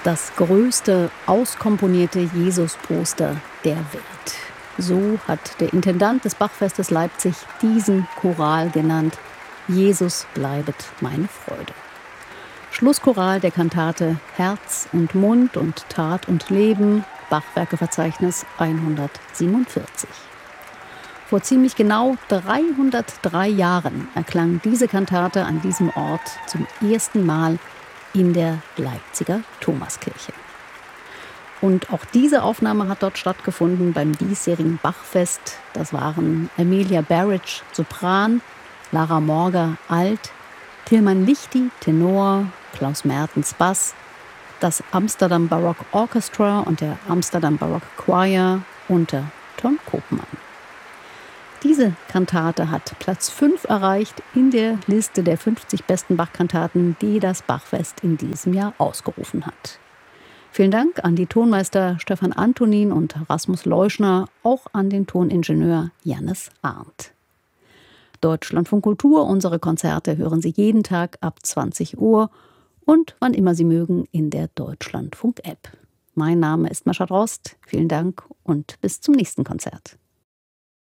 Das größte auskomponierte Jesus-Poster der Welt. So hat der Intendant des Bachfestes Leipzig diesen Choral genannt: Jesus bleibet meine Freude. Schlusschoral der Kantate Herz und Mund und Tat und Leben, Bachwerkeverzeichnis 147. Vor ziemlich genau 303 Jahren erklang diese Kantate an diesem Ort zum ersten Mal in der Leipziger Thomaskirche. Und auch diese Aufnahme hat dort stattgefunden beim diesjährigen Bachfest. Das waren Emilia Baric, Sopran, Lara Morger, Alt, Tilman Lichti, Tenor, Klaus Mertens, Bass, das Amsterdam Baroque Orchestra und der Amsterdam Baroque Choir unter Tom Koopman. Diese Kantate hat Platz 5 erreicht in der Liste der 50 besten Bachkantaten, die das Bachfest in diesem Jahr ausgerufen hat. Vielen Dank an die Tonmeister Stefan Antonin und Rasmus Leuschner, auch an den Toningenieur Jannis Arndt. Deutschlandfunk Kultur, unsere Konzerte hören Sie jeden Tag ab 20 Uhr und wann immer Sie mögen in der Deutschlandfunk-App. Mein Name ist Mascha Drost, vielen Dank und bis zum nächsten Konzert.